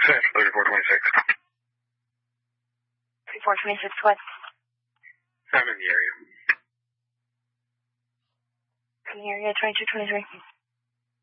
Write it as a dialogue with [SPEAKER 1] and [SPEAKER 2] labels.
[SPEAKER 1] Central 3426.
[SPEAKER 2] 3426 what?
[SPEAKER 1] I'm in the area.
[SPEAKER 2] In the area, 2223.